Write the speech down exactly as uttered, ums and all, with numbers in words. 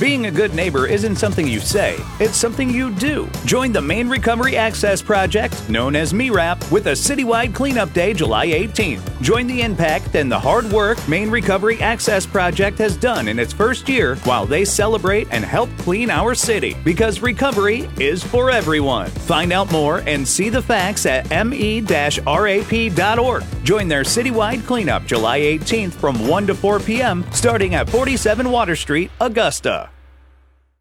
Being a good neighbor isn't something you say, it's something you do. Join the Maine Recovery Access Project, known as M R A P, with a citywide cleanup day July eighteenth. Join the impact and the hard work Maine Recovery Access Project has done in its first year while they celebrate and help clean our city. Because recovery is for everyone. Find out more and see the facts at m e dash r a p dot org. Join their citywide cleanup July eighteenth from one to four p.m. starting at forty-seven Water Street, Augusta.